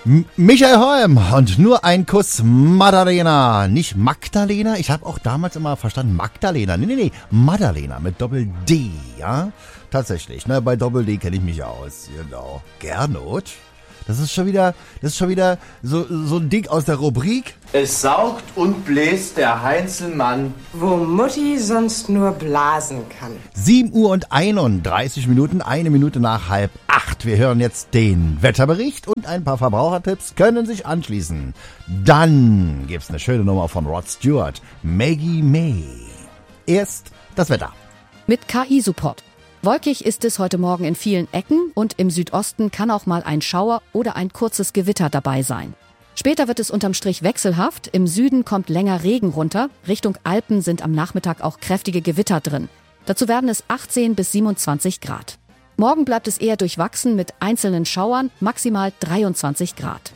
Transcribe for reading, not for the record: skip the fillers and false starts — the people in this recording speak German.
Michael Holm und nur ein Kuss Maddalena. Nicht Magdalena? Ich habe auch damals immer verstanden Magdalena. Nee, Maddalena mit Doppel-D, ja? Tatsächlich, ne? Bei Doppel-D kenne ich mich aus. Genau. Gernot? Das ist schon wieder so ein Ding aus der Rubrik. Es saugt und bläst der Heinzelmann, wo Mutti sonst nur blasen kann. 7:31, 1 Minute nach 7:30. Wir hören jetzt den Wetterbericht und ein paar Verbrauchertipps können sich anschließen. Dann gibt's eine schöne Nummer von Rod Stewart, Maggie May. Erst das Wetter. Mit KI-Support. Wolkig ist es heute Morgen in vielen Ecken und im Südosten kann auch mal ein Schauer oder ein kurzes Gewitter dabei sein. Später wird es unterm Strich wechselhaft. Im Süden kommt länger Regen runter. Richtung Alpen sind am Nachmittag auch kräftige Gewitter drin. Dazu werden es 18 bis 27 Grad. Morgen bleibt es eher durchwachsen mit einzelnen Schauern, maximal 23 Grad.